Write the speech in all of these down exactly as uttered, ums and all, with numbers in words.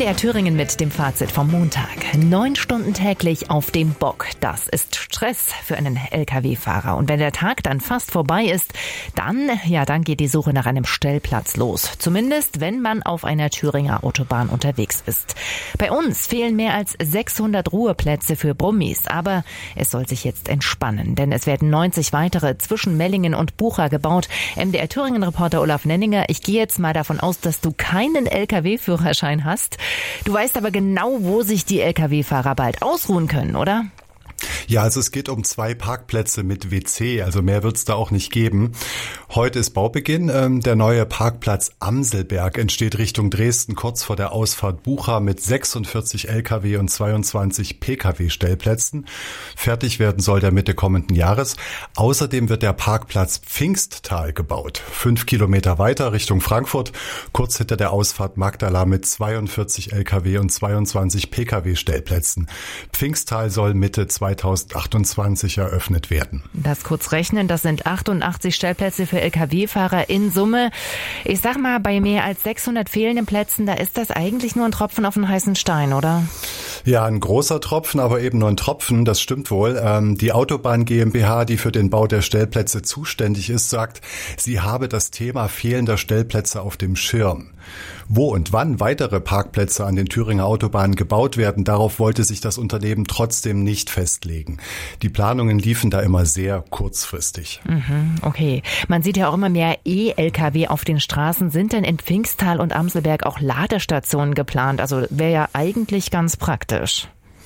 D R Thüringen mit dem Fazit vom Montag. Neun Stunden täglich auf dem Bock. Das ist Stress für einen L K W-Fahrer. Und wenn der Tag dann fast vorbei ist, dann, ja, dann geht die Suche nach einem Stellplatz los. Zumindest, wenn man auf einer Thüringer Autobahn unterwegs ist. Bei uns fehlen mehr als sechshundert Ruheplätze für Brummis. Aber es soll sich jetzt entspannen, denn es werden neunzig weitere zwischen Mellingen und Bucha gebaut. M D R Thüringen-Reporter Olaf Nenninger, ich gehe jetzt mal davon aus, dass du keinen L K W-Führerschein hast. Du weißt aber genau, wo sich die L K W-Fahrer bald ausruhen können, oder? Ja, also es geht um zwei Parkplätze mit W C, also mehr wird's da auch nicht geben. Heute ist Baubeginn. Ähm, der neue Parkplatz Amselberg entsteht Richtung Dresden, kurz vor der Ausfahrt Bucha mit sechsundvierzig L K W und zweiundzwanzig P K W-Stellplätzen. Fertig werden soll der Mitte kommenden Jahres. Außerdem wird der Parkplatz Pfingsttal gebaut. Fünf Kilometer weiter Richtung Frankfurt, kurz hinter der Ausfahrt Magdala mit zweiundvierzig L K W und zweiundzwanzig P K W-Stellplätzen. Pfingsttal soll Mitte zweitausendachtundzwanzig eröffnet werden. Das kurz rechnen, das sind achtundachtzig Stellplätze für L K W-Fahrer in Summe. Ich sag mal, bei mehr als sechshundert fehlenden Plätzen, da ist das eigentlich nur ein Tropfen auf den heißen Stein, oder? Ja, ein großer Tropfen, aber eben nur ein Tropfen, das stimmt wohl. Ähm, die Autobahn GmbH, die für den Bau der Stellplätze zuständig ist, sagt, sie habe das Thema fehlender Stellplätze auf dem Schirm. Wo und wann weitere Parkplätze an den Thüringer Autobahnen gebaut werden, darauf wollte sich das Unternehmen trotzdem nicht festlegen. Die Planungen liefen da immer sehr kurzfristig. Mhm, okay. Man sieht ja auch immer mehr E-L K W auf den Straßen. Sind denn in Pfingsttal und Amselberg auch Ladestationen geplant? Also wäre ja eigentlich ganz praktisch.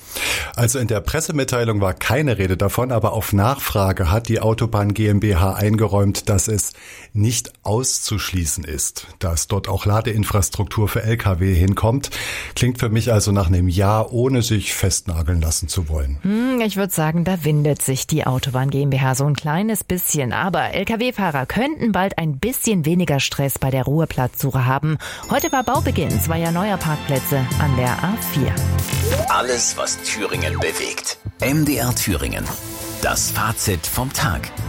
Also in der Pressemitteilung war keine Rede davon, aber auf Nachfrage hat die Autobahn GmbH eingeräumt, dass es nicht auszuschließen ist, dass dort auch Ladeinfrastruktur für L K W hinkommt. Klingt für mich also nach einem Ja, ohne sich festnageln lassen zu wollen. Hm, ich würde sagen, da windet sich die Autobahn GmbH so ein kleines bisschen. Aber L K W-Fahrer könnten bald ein bisschen weniger Stress bei der Ruheplatzsuche haben. Heute war Baubeginn zweier neuer Parkplätze an der A vier. Alles, was Thüringen bewegt. M D R Thüringen. Das Fazit vom Tag.